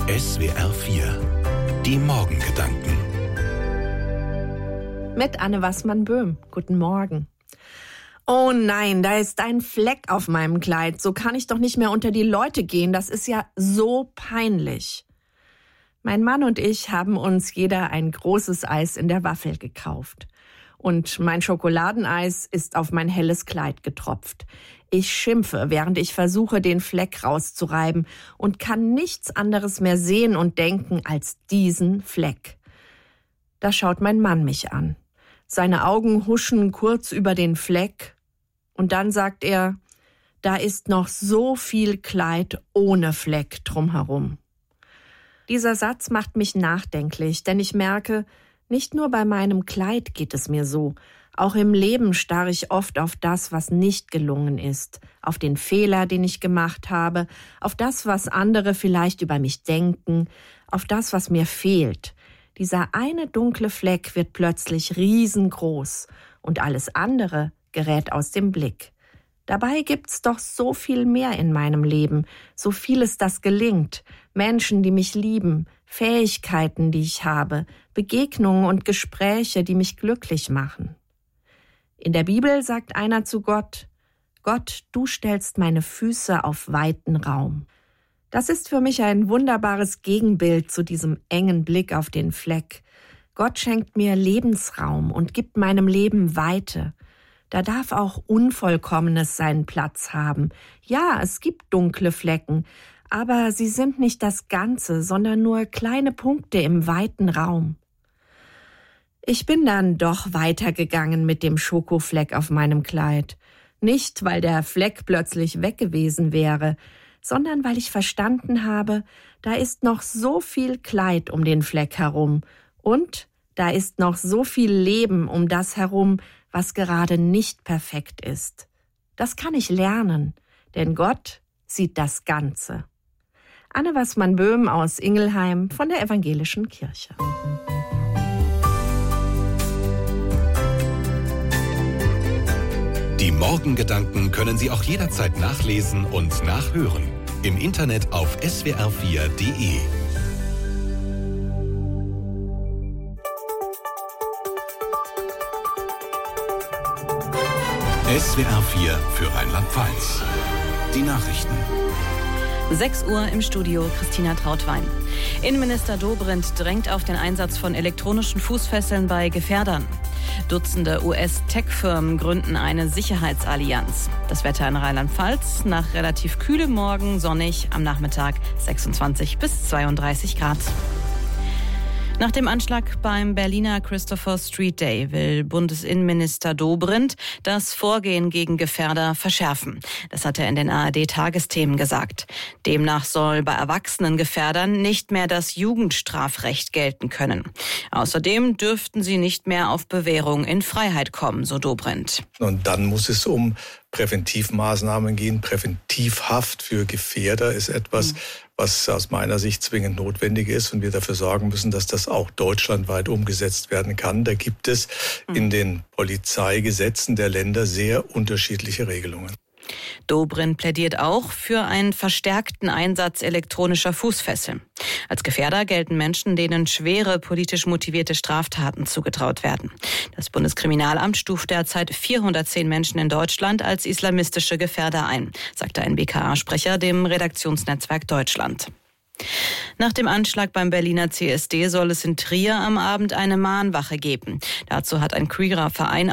SWR 4 Die Morgengedanken Mit Anne Wassmann-Böhm. Guten Morgen. Oh nein, da ist ein Fleck auf meinem Kleid. So kann ich doch nicht mehr unter die Leute gehen. Das ist ja so peinlich. Mein Mann und ich haben uns jeder ein großes Eis in der Waffel gekauft. Und mein Schokoladeneis ist auf mein helles Kleid getropft. Ich schimpfe, während ich versuche, den Fleck rauszureiben und kann nichts anderes mehr sehen und denken als diesen Fleck. Da schaut mein Mann mich an. Seine Augen huschen kurz über den Fleck und dann sagt er, da ist noch so viel Kleid ohne Fleck drumherum. Dieser Satz macht mich nachdenklich, denn ich merke, nicht nur bei meinem Kleid geht es mir so. Auch im Leben starre ich oft auf das, was nicht gelungen ist, auf den Fehler, den ich gemacht habe, auf das, was andere vielleicht über mich denken, auf das, was mir fehlt. Dieser eine dunkle Fleck wird plötzlich riesengroß und alles andere gerät aus dem Blick. Dabei gibt's doch so viel mehr in meinem Leben, so vieles, das gelingt, Menschen, die mich lieben, Fähigkeiten, die ich habe, Begegnungen und Gespräche, die mich glücklich machen. In der Bibel sagt einer zu Gott, Gott, du stellst meine Füße auf weiten Raum. Das ist für mich ein wunderbares Gegenbild zu diesem engen Blick auf den Fleck. Gott schenkt mir Lebensraum und gibt meinem Leben Weite. Da darf auch Unvollkommenes seinen Platz haben. Ja, es gibt dunkle Flecken, aber sie sind nicht das Ganze, sondern nur kleine Punkte im weiten Raum. Ich bin dann doch weitergegangen mit dem Schokofleck auf meinem Kleid. Nicht, weil der Fleck plötzlich weg gewesen wäre, sondern weil ich verstanden habe, da ist noch so viel Kleid um den Fleck herum und da ist noch so viel Leben um das herum, was gerade nicht perfekt ist. Das kann ich lernen, denn Gott sieht das Ganze. Anne Wassmann-Böhm aus Ingelheim von der Evangelischen Kirche. Die Morgengedanken können Sie auch jederzeit nachlesen und nachhören. Im Internet auf swr4.de. SWR 4 für Rheinland-Pfalz. Die Nachrichten. 6 Uhr im Studio, Christina Trautwein. Innenminister Dobrindt drängt auf den Einsatz von elektronischen Fußfesseln bei Gefährdern. Dutzende US-Tech-Firmen gründen eine Sicherheitsallianz. Das Wetter in Rheinland-Pfalz, nach relativ kühlem Morgen sonnig, am Nachmittag 26 bis 32 Grad. Nach dem Anschlag beim Berliner Christopher Street Day will Bundesinnenminister Dobrindt das Vorgehen gegen Gefährder verschärfen. Das hat er in den ARD-Tagesthemen gesagt. Demnach soll bei erwachsenen Gefährdern nicht mehr das Jugendstrafrecht gelten können. Außerdem dürften sie nicht mehr auf Bewährung in Freiheit kommen, so Dobrindt. Und dann muss es um Präventivmaßnahmen gehen. Präventivhaft für Gefährder ist etwas, was aus meiner Sicht zwingend notwendig ist und wir dafür sorgen müssen, dass das auch deutschlandweit umgesetzt werden kann. Da gibt es in den Polizeigesetzen der Länder sehr unterschiedliche Regelungen. Dobrindt plädiert auch für einen verstärkten Einsatz elektronischer Fußfesseln. Als Gefährder gelten Menschen, denen schwere politisch motivierte Straftaten zugetraut werden. Das Bundeskriminalamt stuft derzeit 410 Menschen in Deutschland als islamistische Gefährder ein, sagte ein BKA-Sprecher dem Redaktionsnetzwerk Deutschland. Nach dem Anschlag beim Berliner CSD soll es in Trier am Abend eine Mahnwache geben. Dazu hat ein queerer Verein